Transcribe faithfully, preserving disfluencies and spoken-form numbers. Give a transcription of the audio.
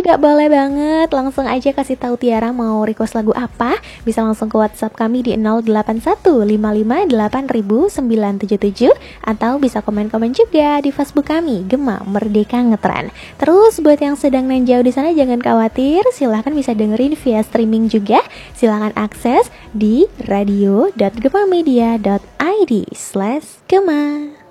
juga boleh banget. Langsung aja kasih tahu Tiara mau request lagu apa. Bisa langsung ke WhatsApp kami di nol delapan satu lima lima delapan nol nol sembilan tujuh tujuh, atau bisa komen-komen juga di Facebook kami, Gema Merdeka Ngetren. Terus buat yang sedang dan jauh di sana jangan khawatir, silahkan bisa dengerin via streaming juga. Silahkan akses di radio dot gemamedia dot id slash gema.